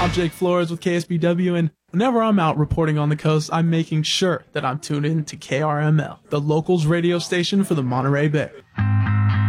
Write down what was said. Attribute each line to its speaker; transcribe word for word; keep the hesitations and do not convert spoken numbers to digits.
Speaker 1: I'm Jake Flores with K S B W, and whenever I'm out reporting on the coast, I'm making sure that I'm tuned in to K R M L, the locals radio station for the Monterey Bay.